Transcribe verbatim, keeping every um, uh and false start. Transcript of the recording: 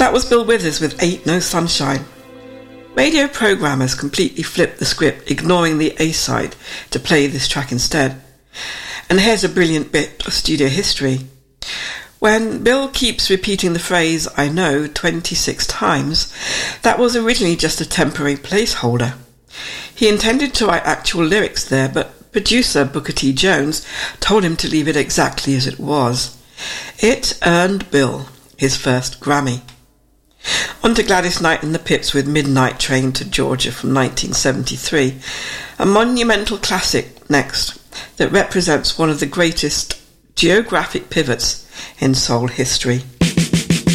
That was Bill Withers with Ain't No Sunshine. Radio programmers completely flipped the script, ignoring the A-side to play this track instead. And here's a brilliant bit of studio history. When Bill keeps repeating the phrase, I know, twenty-six times, that was originally just a temporary placeholder. He intended to write actual lyrics there, but producer Booker T. Jones told him to leave it exactly as it was. It earned Bill his first Grammy. On to Gladys Knight and the Pips with Midnight Train to Georgia from nineteen seventy-three, a monumental classic next that represents one of the greatest geographic pivots in soul history.